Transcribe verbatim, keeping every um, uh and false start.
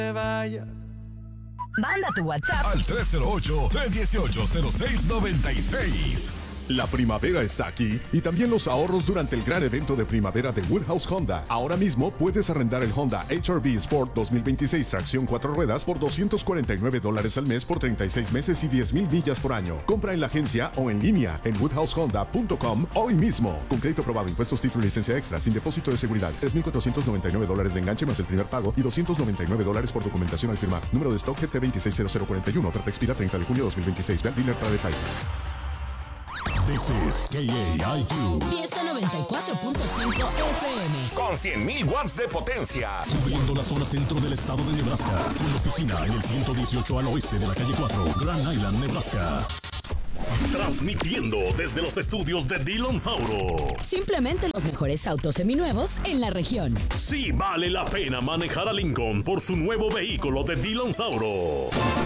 vaya. Manda tu WhatsApp al tres cero ocho, tres uno ocho, cero seis nueve seis. La primavera está aquí y también los ahorros durante el gran evento de primavera de Woodhouse Honda. Ahora mismo puedes arrendar el Honda H R V Sport dos mil veintiséis tracción cuatro ruedas por doscientos cuarenta y nueve dólares al mes por treinta y seis meses y diez mil millas por año. Compra en la agencia o en línea en woodhouse honda punto com hoy mismo. Con crédito aprobado, impuestos, título y licencia extra, sin depósito de seguridad. tres mil cuatrocientos noventa y nueve dólares de enganche más el primer pago y doscientos noventa y nueve dólares por documentación al firmar. Número de stock G T dos seis cero cero cuatro uno. Oferta expira treinta de junio de dos mil veintiséis. Ve al dealer para detalles. This is K A I Q. Fiesta noventa y cuatro punto cinco F M. Con cien mil watts de potencia. Cubriendo la zona centro del estado de Nebraska. Con oficina en el ciento dieciocho al oeste de la calle cuatro. Grand Island, Nebraska. Transmitiendo desde los estudios de Dillon Sauro. Simplemente los mejores autos seminuevos en la región. Sí vale la pena manejar a Lincoln por su nuevo vehículo de Dillon Sauro.